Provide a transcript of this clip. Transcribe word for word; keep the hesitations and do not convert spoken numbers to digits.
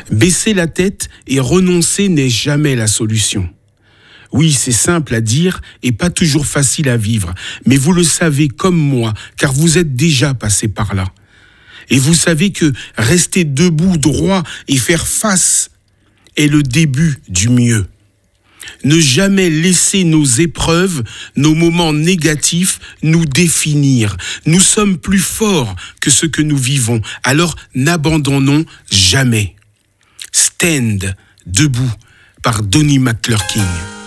Baisser la tête et renoncer n'est jamais la solution. Oui, c'est simple à dire et pas toujours facile à vivre, mais vous le savez comme moi, car vous êtes déjà passé par là. Et vous savez que rester debout, droit et faire face est le début du mieux. Ne jamais laisser nos épreuves, nos moments négatifs nous définir. Nous sommes plus forts que ce que nous vivons, alors n'abandonnons jamais. Stand, debout, par Donnie McClurkin.